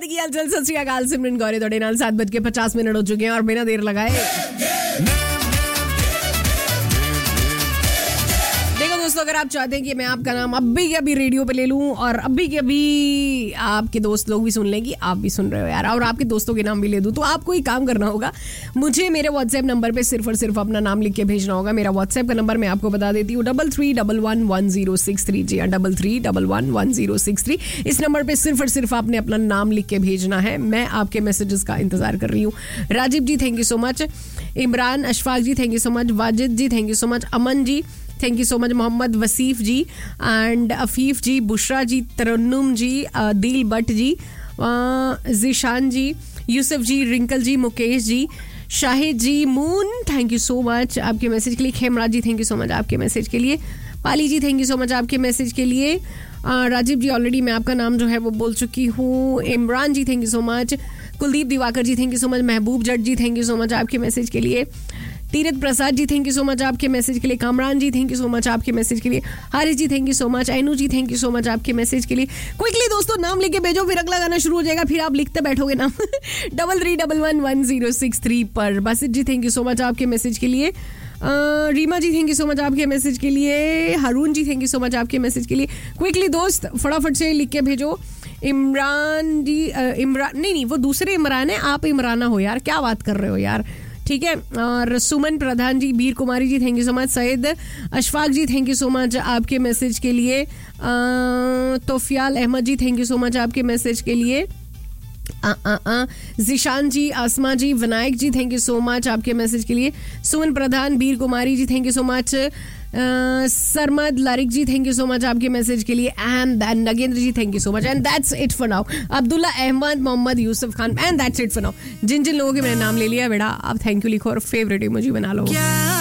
की हालचाल, सत श्री अकाल। सिमरन गौरी तोड़े नाल 7:50 हो चुके हैं और बिना देर लगाए दोस्तों, अगर आप चाहते हैं कि मैं आपका नाम अभी के अभी रेडियो पे ले लूं और अभी के अभी आपके दोस्त लोग भी सुन लें कि आप भी सुन रहे हो यार, और आपके दोस्तों के नाम भी ले दूं, तो आपको एक काम करना होगा, मुझे मेरे व्हाट्सएप नंबर पे सिर्फ और सिर्फ अपना नाम लिख के भेजना होगा। मेरा व्हाट्सएप का नंबर मैं आपको बता देती हूँ, 33111063 जी, 33111063। इस नंबर पे सिर्फ और सिर्फ आपने अपना नाम लिख के भेजना है। मैं आपके मैसेजेस का इंतजार कर रही हूँ। राजीव जी thank you so much, Imran Ashfaq ji thank you so much, Wajid ji thank you so much, Aman ji thank you so much, Mohammad वसीफ ji and Afif जी, बुशरा जी, तरन्नुम जी, दिल भट्ट जी, जिशान जी, यूसुफ जी, wrinkle ji, Mukesh ji, Shahid ji, moon thank you so much आपके मैसेज के लिए, खेमराज जी thank you so much आपके message के लिए, पाली जी thank you so much आपके message के लिए, राजीव जी ऑलरेडी मैं आपका नाम जो है वो बोल चुकी हूँ, इमरान जी thank you so much, Kuldeep Diwakar ji thank you so much, Mehboob Jatt ji thank you so much आपके मैसेज के लिए, Tirath Prasad ji thank you so much आपके मैसेज के लिए, कामरान जी थैंक यू सो मच आपके मैसेज के लिए, हारिस जी thank you so much, ऐनू ji thank you so much आपके मैसेज के लिए। क्विकली दोस्तों नाम लेके भेजो, फिर अगला गाना शुरू हो जाएगा, फिर आप लिखते बैठोगे नाम 33111063 पर। बासित जी थैंक यू सो मच आपके मैसेज के लिए, रीमा जी थैंक यू सो मच आपके मैसेज के लिए, हारून जी थैंक यू सो मच आपके मैसेज के लिए। क्विकली दोस्त फटाफट से लिख के भेजो। इमरान जी, इमरान नहीं वो दूसरे इमरान है, आप इमराना हो यार, क्या बात कर रहे हो यार, ठीक है। और सुमन प्रधान जी, बीर Kumari ji thank you so much, Syed Ashfaq ji thank you so much आपके मैसेज के लिए, तोफियाल अहमद जी थैंक यू सो मच आपके मैसेज के लिए, जिशान जी, आसमा जी, विनायक जी थैंक यू सो मच आपके मैसेज के लिए, सुमन प्रधान, बीर Kumari ji thank you so much, Sarmad लारिक ji thank you so much आपके मैसेज के लिए, and Nagendra ji thank you so much, and that's it for now. Abdullah Ahmad, Mohammad Yusuf Khan, and that's it for now. जिन जिन लोगों के मैंने नाम ले लिया बेटा, आप थैंक यू लिखो और फेवरेट इमोजी बना लो।